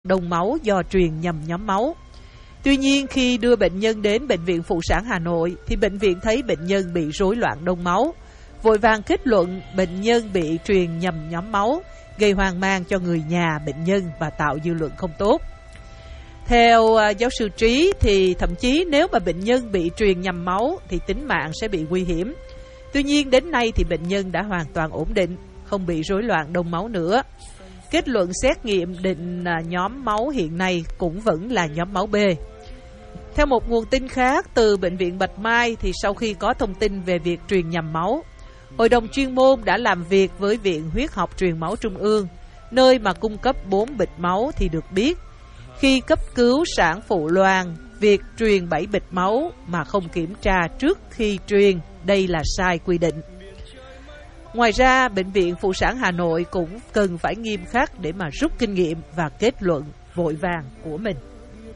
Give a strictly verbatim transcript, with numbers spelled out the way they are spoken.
đông máu do truyền nhầm nhóm máu. Tuy nhiên, khi đưa bệnh nhân đến Bệnh viện Phụ sản Hà Nội thì bệnh viện thấy bệnh nhân bị rối loạn đông máu, vội vàng kết luận bệnh nhân bị truyền nhầm nhóm máu, gây hoang mang cho người nhà bệnh nhân và tạo dư luận không tốt. Theo uh, giáo sư Trí thì thậm chí nếu mà bệnh nhân bị truyền nhầm máu thì tính mạng sẽ bị nguy hiểm. Tuy nhiên đến nay thì bệnh nhân đã hoàn toàn ổn định, không bị rối loạn đông máu nữa. Kết luận xét nghiệm định uh, nhóm máu hiện nay cũng vẫn là nhóm máu B. Theo một nguồn tin khác từ Bệnh viện Bạch Mai thì sau khi có thông tin về việc truyền nhầm máu, Hội đồng chuyên môn đã làm việc với Viện Huyết học Truyền máu Trung ương, nơi mà cung cấp bốn bịch máu thì được biết, khi cấp cứu sản phụ Loan, việc truyền bảy bịch máu mà không kiểm tra trước khi truyền, đây là sai quy định. Ngoài ra, Bệnh viện Phụ sản Hà Nội cũng cần phải nghiêm khắc để mà rút kinh nghiệm và kết luận vội vàng của mình.